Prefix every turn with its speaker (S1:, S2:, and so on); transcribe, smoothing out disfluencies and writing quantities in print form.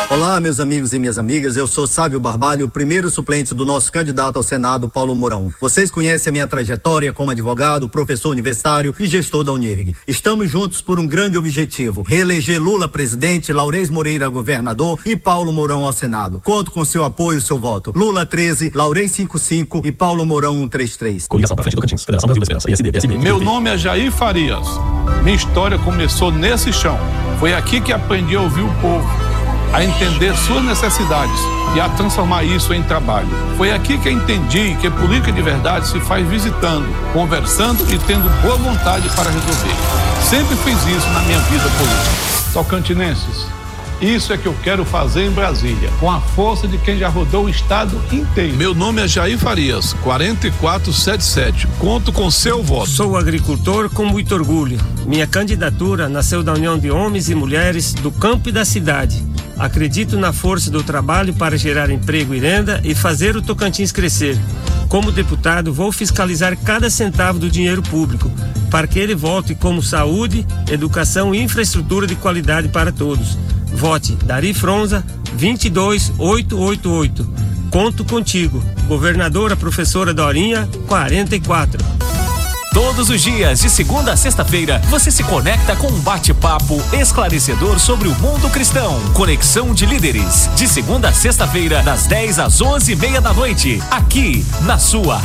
S1: Olá, meus amigos e minhas amigas, eu sou Sávio Barbalho, o primeiro suplente do nosso candidato ao Senado, Paulo Mourão. Vocês conhecem a minha trajetória como advogado, professor universitário e gestor da Unirg. Estamos juntos por um grande objetivo: reeleger Lula presidente, Laurez Moreira governador e Paulo Mourão ao Senado. Conto com seu apoio e seu voto. Lula 13, Laurez 55 e Paulo Mourão 133.
S2: Coligação pra frente do Tocantins, Federação Brasil da Esperança, PSB.
S3: Meu nome é Jair Farias. Minha história começou nesse chão. Foi aqui que aprendi a ouvir o povo, a entender suas necessidades e a transformar isso em trabalho. Foi aqui que eu entendi que política de verdade se faz visitando, conversando e tendo boa vontade para resolver. Sempre fiz isso na minha vida política. Tocantinenses, isso é que eu quero fazer em Brasília, com a força de quem já rodou o estado inteiro. Meu nome é Jair Farias, 4477. Conto com seu voto.
S4: Sou agricultor com muito orgulho. Minha candidatura nasceu da união de homens e mulheres do campo e da cidade. Acredito na força do trabalho para gerar emprego e renda e fazer o Tocantins crescer. Como deputado, vou fiscalizar cada centavo do dinheiro público, para que ele volte como saúde, educação e infraestrutura de qualidade para todos. Vote Dari Fronza 22888. Conto contigo. Governadora Professora Dorinha 44.
S5: Todos os dias, de segunda a sexta-feira, você se conecta com um bate-papo esclarecedor sobre o mundo cristão. Conexão de Líderes, de segunda a sexta-feira, das 10 às 11h30 da noite, aqui na sua